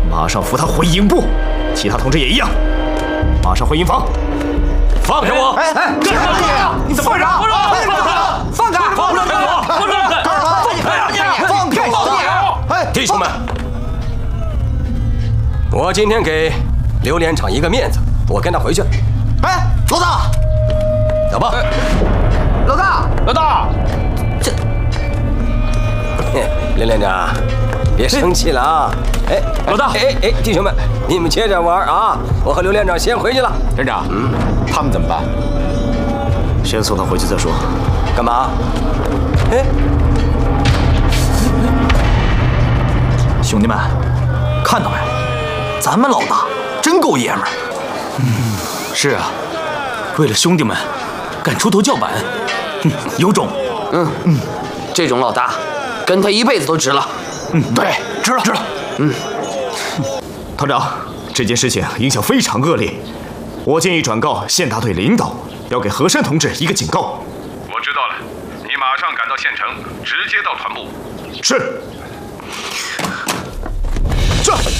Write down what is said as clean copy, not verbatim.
马上扶他回营部，其他同志也一样，马上回营房。放开我！ 哎，干什么你？你放手！放开！放开！ 放开我！ 放开！放开我！ 哎，弟兄们，我今天给刘连长一个面子，我跟他回去。 哎，老大， 走吧。 老大， 老大， 这，刘连长，别生气了啊！哎， 老大， 哎，弟兄们，你们接着玩啊！我和刘连长先回去了。 连长，他们怎么办？ 先送他回去再说。 干嘛？哎， 兄弟们，看到没？咱们老大真够爷们儿。是啊，为了兄弟们，敢出头叫板，有种。 这种老大，跟他一辈子都值了。 对，知了。 团长，这件事情影响非常恶劣，我建议转告县大队领导，要给和珅同志一个警告。 我知道了，你马上赶到县城，直接到团部。 是。这。